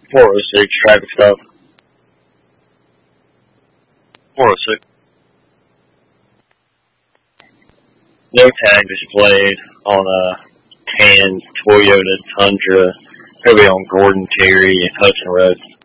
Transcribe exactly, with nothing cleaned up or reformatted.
four oh six, traffic stop. four oh six. No tag displayed on a tan Toyota Tundra. Probably on Gordon, Terry, and Hudson Road.